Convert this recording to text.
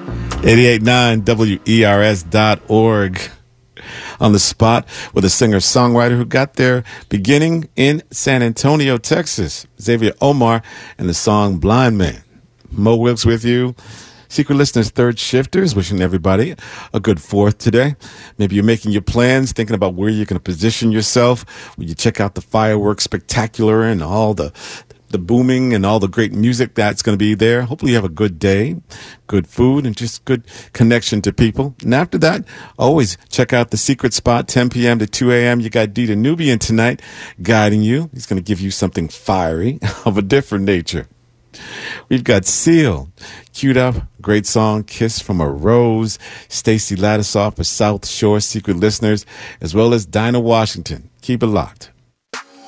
88.9 WERS.org. On the spot with a singer-songwriter who got their beginning in San Antonio, Texas, Xavier Omar, and the song Blind Man. Mo Wilkes with you. Secret Listeners, Third Shifters, wishing everybody a good 4th today. Maybe you're making your plans, thinking about where you're going to position yourself when you check out the fireworks spectacular and all the booming and all the great music that's going to be there. Hopefully you have a good day, good food, and just good connection to people. And after that, always check out the Secret Spot, 10 p.m. to 2 a.m. You got Dita Nubian tonight guiding you. He's going to give you something fiery of a different nature. We've got Seal, queued up, great song, Kiss from a Rose, Stacy Ladisoff for South Shore Secret Listeners, as well as Dinah Washington. Keep it locked.